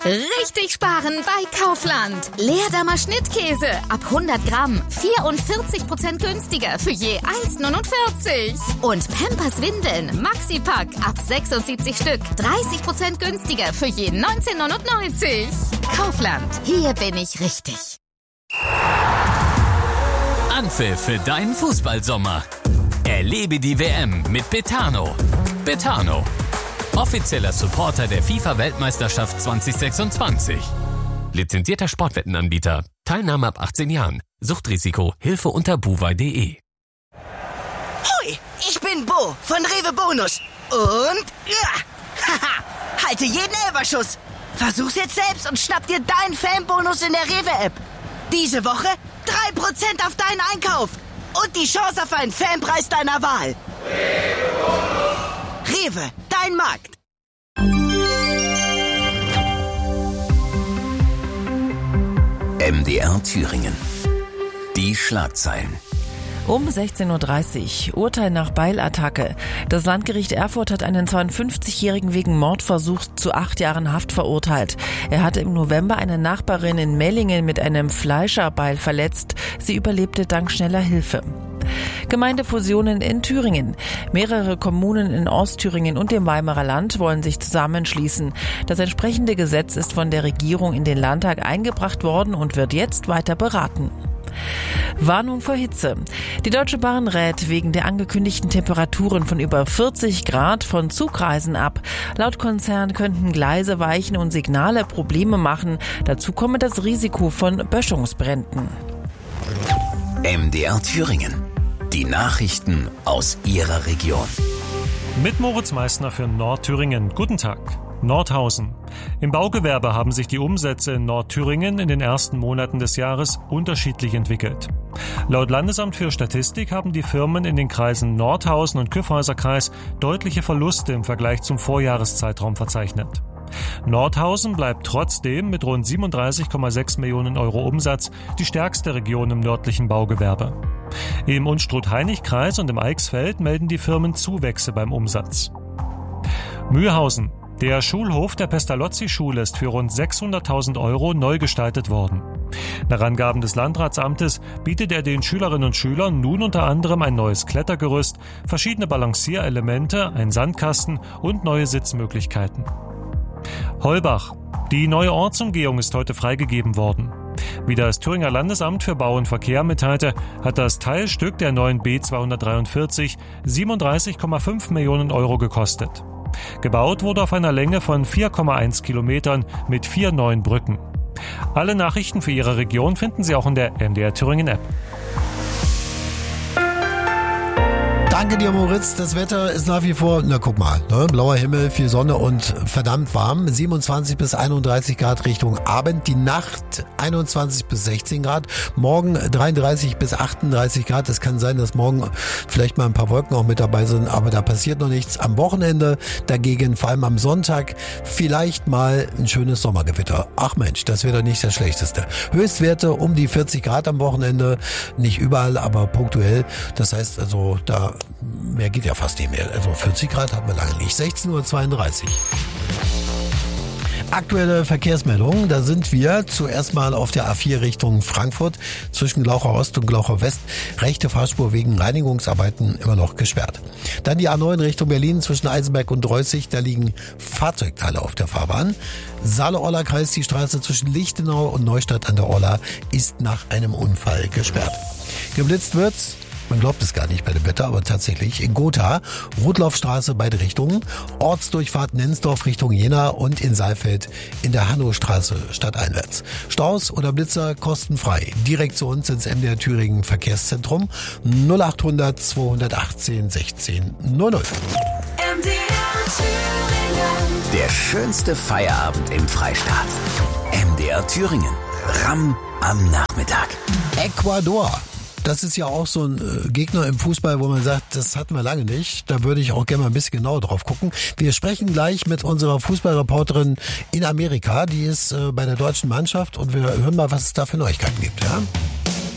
Richtig sparen bei Kaufland. Leerdammer Schnittkäse ab 100 Gramm 44% günstiger für je 1,49. Und Pampers Windeln Maxipack ab 76 Stück 30% günstiger für je 19,99. Kaufland, hier bin ich richtig. Anpfiff für deinen Fußballsommer. Erlebe die WM mit Betano. Betano, offizieller Supporter der FIFA-Weltmeisterschaft 2026. Lizenzierter Sportwettenanbieter. Teilnahme ab 18 Jahren. Suchtrisiko. Hilfe unter buwei.de. Hui, ich bin Bo von Rewe Bonus. Und haha, halte jeden Elferschuss. Versuch's jetzt selbst und schnapp dir deinen Fanbonus in der Rewe-App. Diese Woche 3% auf deinen Einkauf. Und die Chance auf einen Fanpreis deiner Wahl. Rewe, dein Markt. MDR Thüringen. Die Schlagzeilen. Um 16.30 Uhr, Urteil nach Beilattacke. Das Landgericht Erfurt hat einen 52-Jährigen wegen Mordversuchs zu 8 Jahren Haft verurteilt. Er hatte im November eine Nachbarin in Mellingen mit einem Fleischerbeil verletzt. Sie überlebte dank schneller Hilfe. Gemeindefusionen in Thüringen. Mehrere Kommunen in Ostthüringen und dem Weimarer Land wollen sich zusammenschließen. Das entsprechende Gesetz ist von der Regierung in den Landtag eingebracht worden und wird jetzt weiter beraten. Warnung vor Hitze. Die Deutsche Bahn rät wegen der angekündigten Temperaturen von über 40 Grad von Zugreisen ab. Laut Konzern könnten Gleise weichen und Signale Probleme machen. Dazu komme das Risiko von Böschungsbränden. MDR Thüringen. Die Nachrichten aus Ihrer Region. Mit Moritz Meissner für Nordthüringen. Guten Tag. Nordhausen. Im Baugewerbe haben sich die Umsätze in Nordthüringen in den ersten Monaten des Jahres unterschiedlich entwickelt. Laut Landesamt für Statistik haben die Firmen in den Kreisen Nordhausen und Kyffhäuserkreis deutliche Verluste im Vergleich zum Vorjahreszeitraum verzeichnet. Nordhausen bleibt trotzdem mit rund 37,6 Millionen Euro Umsatz die stärkste Region im nördlichen Baugewerbe. Im Unstrut-Hainich-Kreis und im Eichsfeld melden die Firmen Zuwächse beim Umsatz. Mühlhausen. Der Schulhof der Pestalozzi-Schule ist für rund 600.000 Euro neu gestaltet worden. Nach Angaben des Landratsamtes bietet er den Schülerinnen und Schülern nun unter anderem ein neues Klettergerüst, verschiedene Balancierelemente, einen Sandkasten und neue Sitzmöglichkeiten. Holbach. Die neue Ortsumgehung ist heute freigegeben worden. Wie das Thüringer Landesamt für Bau und Verkehr mitteilte, hat das Teilstück der neuen B243 37,5 Millionen Euro gekostet. Gebaut wurde auf einer Länge von 4,1 Kilometern mit 4 neuen Brücken. Alle Nachrichten für Ihre Region finden Sie auch in der MDR Thüringen App. Danke dir, Moritz. Das Wetter ist nach wie vor, na guck mal, ne? Blauer Himmel, viel Sonne und verdammt warm. 27 bis 31 Grad Richtung Abend. Die Nacht 21 bis 16 Grad. Morgen 33 bis 38 Grad. Es kann sein, dass morgen vielleicht mal ein paar Wolken auch mit dabei sind, aber da passiert noch nichts. Am Wochenende dagegen, vor allem am Sonntag, vielleicht mal ein schönes Sommergewitter. Ach Mensch, das wäre doch nicht das Schlechteste. Höchstwerte um die 40 Grad am Wochenende. Nicht überall, aber punktuell. Das heißt also, da mehr geht ja fast nicht mehr. Also 40 Grad hatten wir lange nicht. 16.32 Uhr. Aktuelle Verkehrsmeldungen, da sind wir zuerst mal auf der A4 Richtung Frankfurt zwischen Glauchau Ost und Glauchau West. Rechte Fahrspur wegen Reinigungsarbeiten immer noch gesperrt. Dann die A9 Richtung Berlin zwischen Eisenberg und Reußig, da liegen Fahrzeugteile auf der Fahrbahn. Saale-Orla-Kreis, die Straße zwischen Lichtenau und Neustadt an der Orla ist nach einem Unfall gesperrt. Geblitzt wird's. Man glaubt es gar nicht bei dem Wetter, aber tatsächlich in Gotha, Rotlaufstraße beide Richtungen, Ortsdurchfahrt Nensdorf Richtung Jena und in Saalfeld in der Hannowstraße stadteinwärts. Staus oder Blitzer kostenfrei. Direkt zu uns ins MDR Thüringen Verkehrszentrum 0800 218 16 00. Der schönste Feierabend im Freistaat. MDR Thüringen. RAM am Nachmittag. Ecuador. Das ist ja auch so ein Gegner im Fußball, wo man sagt, das hatten wir lange nicht. Da würde ich auch gerne mal ein bisschen genauer drauf gucken. Wir sprechen gleich mit unserer Fußballreporterin in Amerika. Die ist bei der deutschen Mannschaft und wir hören mal, was es da für Neuigkeiten gibt. Ja?